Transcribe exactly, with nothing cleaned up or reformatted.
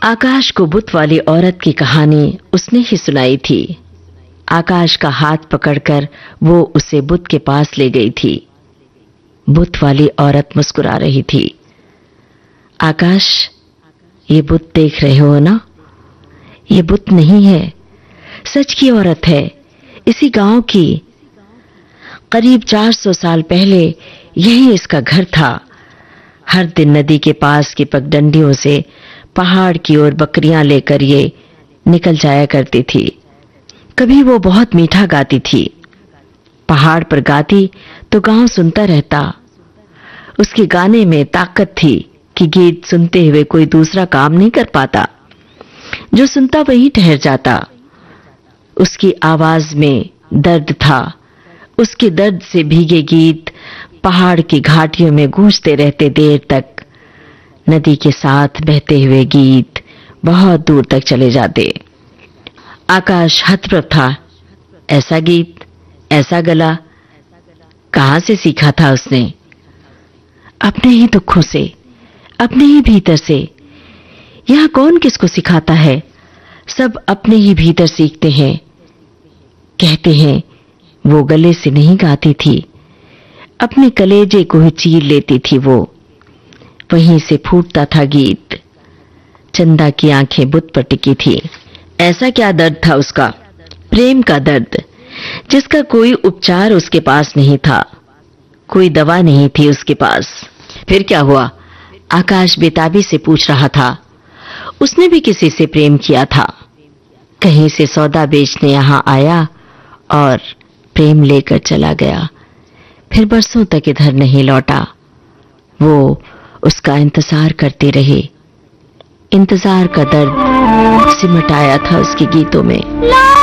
आकाश को बुत वाली औरत की कहानी उसने ही सुनाई थी। आकाश का हाथ पकड़कर वो उसे बुत के पास ले गई थी। बुत वाली औरत मुस्कुरा रही थी। आकाश, ये बुत देख रहे हो ना? ये बुत नहीं है, सच की औरत है, इसी गांव की। करीब चार सौ साल पहले यही इसका घर था। हर दिन नदी के पास की पगडंडियों से पहाड़ की ओर बकरियां लेकर ये निकल जाया करती थी। कभी वो बहुत मीठा गाती थी। पहाड़ पर गाती तो गांव सुनता रहता। उसके गाने में ताकत थी कि गीत सुनते हुए कोई दूसरा काम नहीं कर पाता। जो सुनता वही ठहर जाता। उसकी आवाज में दर्द था। उसके दर्द से भीगे गीत पहाड़ की घाटियों में गूंजते रहते देर तक। नदी के साथ बहते हुए गीत बहुत दूर तक चले जाते। आकाश हतप्रभ था। ऐसा गीत, ऐसा गला कहां से सीखा था उसने? अपने ही दुखों से, अपने ही भीतर से। यह कौन किसको सिखाता है? सब अपने ही भीतर सीखते हैं। कहते हैं वो गले से नहीं गाती थी, अपने कलेजे को ही चीर लेती थी वो। वहीं से फूटता था गीत। चंदा की आंखें बुत पर टिकी थी। ऐसा क्या दर्द था उसका? प्रेम का दर्द, जिसका कोई उपचार उसके पास नहीं था, कोई दवा नहीं थी उसके पास। फिर क्या हुआ? आकाश बेताबी से पूछ रहा था। उसने भी किसी से प्रेम किया था। कहीं से सौदा बेचने यहां आया और प्रेम लेकर चला गया। फिर बरसों तक इधर नहीं लौटा। वो उसका इंतजार करते रहे। इंतजार का दर्द सिमट आया था उसके गीतों में।